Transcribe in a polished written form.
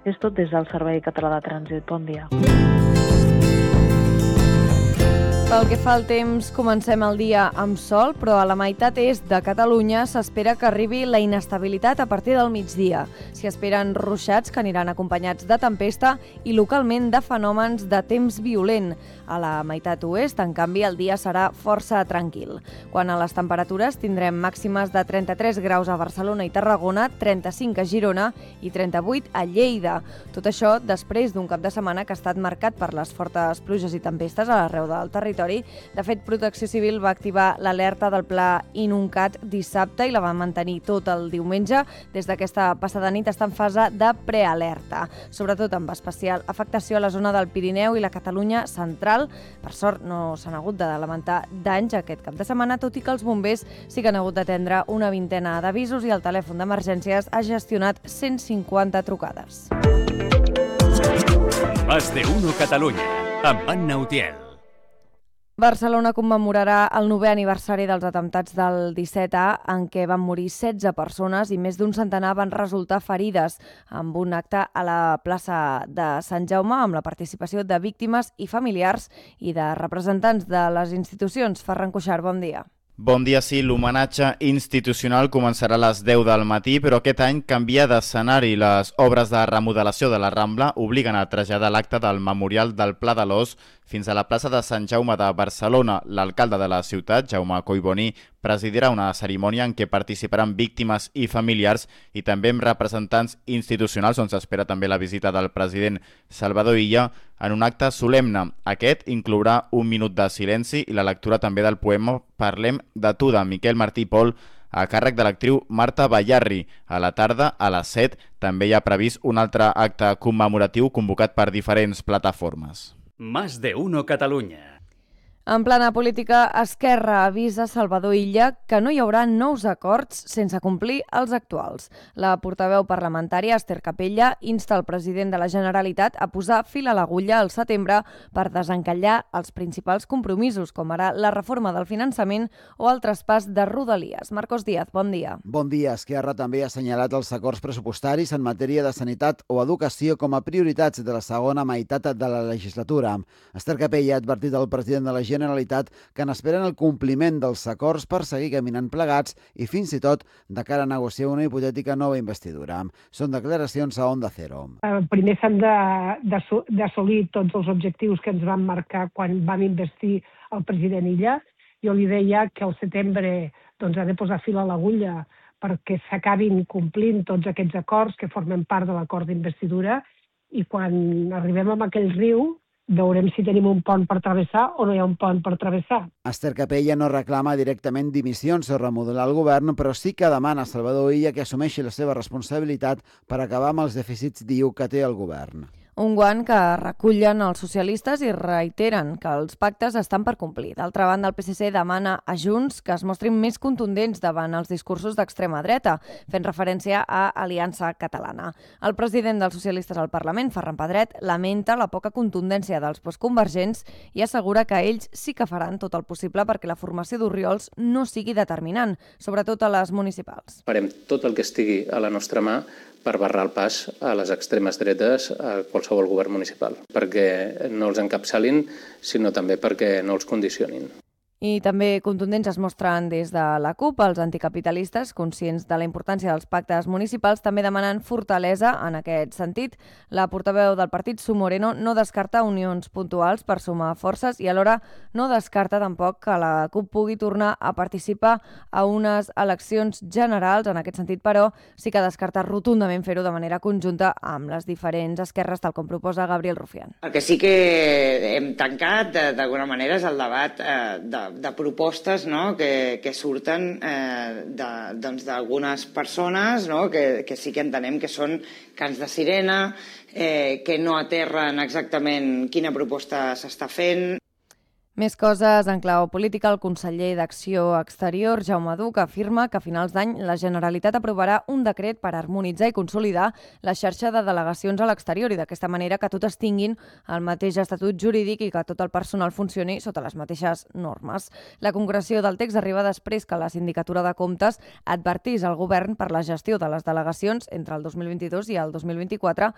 És tot des del Servei Català de Trànsit. Bon dia. Pel que fa al temps, comencem el dia amb sol, però a la meitat est de Catalunya s'espera que arribi la inestabilitat a partir del migdia. S'hi esperen ruixats que aniran acompanyats de tempesta i localment de fenòmens de temps violent. A la meitat oest, en canvi, el dia serà força tranquil. Quant a les temperatures, tindrem màximes de 33 graus a Barcelona i Tarragona, 35 a Girona i 38 a Lleida. Tot això després d'un cap de setmana que ha estat marcat per les fortes pluges i tempestes a l'arreu del territori. De fet, Protecció Civil va activar l'alerta del pla Inuncat dissabte i la va mantenir tot el diumenge. Des d'aquesta passada nit està en fase de prealerta, sobretot amb especial afectació a la zona del Pirineu i la Catalunya central. Per sort, no s'han hagut de lamentar danys aquest cap de setmana, tot i que els bombers sí que han hagut d'atendre una vintena d'avisos i el telèfon d'emergències ha gestionat 150 trucades. Más de uno Catalunya, amb Anna Utiel. Barcelona commemorarà el 9è aniversari dels atemptats del 17A, en què van morir 16 persones i més d'un centenar van resultar ferides, amb un acte a la plaça de Sant Jaume amb la participació de víctimes i familiars i de representants de les institucions. Ferran Cuixart, bon dia. Bon dia, sí, l'homenatge institucional començarà a les 10 del matí, però aquest any canvia d'escenari. Les obres de remodelació de la Rambla obliguen a traslladar l'acte del Memorial del Pla de l'Os fins a la plaça de Sant Jaume de Barcelona. L'alcalde de la ciutat, Jaume Collboni, presidirà una cerimònia en què participaran víctimes i familiars i també amb representants institucionals, on s'espera també la visita del president Salvador Illa, en un acte solemne. Aquest inclourà un minut de silenci i la lectura també del poema Parlem de tu, de Miquel Martí i Pol, a càrrec de l'actriu Marta Ballarri. A la tarda, a les 7, també hi ha previst un altre acte commemoratiu convocat per diferents plataformes. Más de uno Catalunya. En plana política, Esquerra avisa Salvador Illa que no hi haurà nous acords sense complir els actuals. La portaveu parlamentària, Esther Capella, insta el president de la Generalitat a posar fil a l'agulla al setembre per desencallar els principals compromisos, com ara la reforma del finançament o el traspàs de Rodalies. Marcos Díaz, bon dia. Bon dia. Esquerra també ha assenyalat els acords pressupostaris en matèria de sanitat o educació com a prioritats de la segona meitat de la legislatura. Esther Capella ha advertit al president de la Generalitat que n'esperen el compliment dels acords per seguir caminant plegats i fins i tot de cara a negociar una hipotètica nova investidura. Són declaracions a Onda Cero. Primer s'han d'assolir tots els objectius que ens van marcar quan vam investir el president Illa. Jo li deia que al setembre ha de posar fil a l'agulla perquè s'acabin complint tots aquests acords que formen part de l'acord d'investidura i quan arribem a aquell riu veurem si tenim un pont per travessar o no hi ha un pont per travessar. Esther Capella no reclama directament dimissions o remodelar el govern, però sí que demana a Salvador Illa que assumeixi la seva responsabilitat per acabar amb els dèficits, diu, que té el govern. Un guant que recullen els socialistes i reiteren que els pactes estan per complir. D'altra banda, el PSC demana a Junts que es mostrin més contundents davant els discursos d'extrema dreta, fent referència a Aliança Catalana. El president dels socialistes al Parlament, Ferran Pedret, lamenta la poca contundència dels postconvergents i assegura que ells sí que faran tot el possible perquè la formació d'Orriols no sigui determinant, sobretot a les municipals. Farem tot el que estigui a la nostra mà per barrar el pas a les extremes dretes a qualsevol govern municipal, perquè no els encapçalin, sinó també perquè no els condicionin. I també contundents es mostren des de la CUP. Els anticapitalistes, conscients de la importància dels pactes municipals, també demanen fortalesa en aquest sentit. La portaveu del partit, Su Moreno, no descarta unions puntuals per sumar forces i alhora no descarta tampoc que la CUP pugui tornar a participar a unes eleccions generals. En aquest sentit, però, sí que descarta rotundament fer-ho de manera conjunta amb les diferents esquerres, tal com proposa Gabriel Rufián. El que sí que hem tancat, d'alguna manera, és el debat de propostes, no?, que surten d'algunes persones, no?, que sí que entenem que són cants de sirena, que no aterren exactament quina proposta s'està fent. Més coses en clau política. El conseller d'Acció Exterior, Jaume Duch, afirma que a finals d'any la Generalitat aprovarà un decret per harmonitzar i consolidar la xarxa de delegacions a l'exterior i d'aquesta manera que totes tinguin el mateix estatut jurídic i que tot el personal funcioni sota les mateixes normes. La concreció del text arriba després que la Sindicatura de Comptes advertís al govern per la gestió de les delegacions entre el 2022 i el 2024